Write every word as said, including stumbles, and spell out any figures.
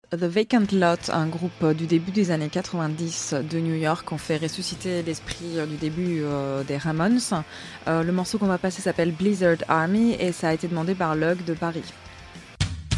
The Vacant Lot, un groupe du début des années quatre-vingt-dix de New York, ont fait ressusciter l'esprit du début euh, des Ramones. Euh, le morceau qu'on va passer s'appelle Blizzard Army et ça a été demandé par Lug de Paris.